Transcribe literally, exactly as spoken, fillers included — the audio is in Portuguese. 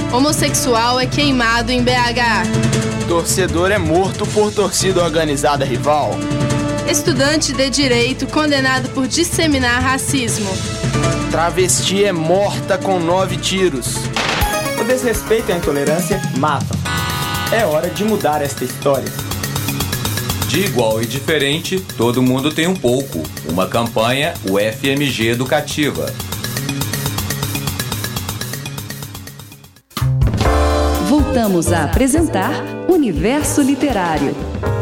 Homossexual é queimado em B H. Torcedor é morto por torcida organizada rival. Estudante de direito condenado por disseminar racismo. Travesti é morta com nove tiros. O desrespeito e a intolerância matam. É hora de mudar esta história. De igual e diferente, todo mundo tem um pouco. Uma campanha U F M G Educativa. Voltamos a apresentar Universo Literário.